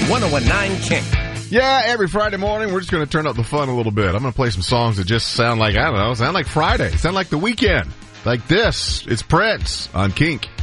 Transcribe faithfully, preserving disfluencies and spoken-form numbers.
one oh one nine Kink. Yeah, every Friday morning, we're just going to turn up the fun a little bit. I'm going to play some songs that just sound like, I don't know, sound like Friday, sound like the weekend. Like this. It's Prince on Kink.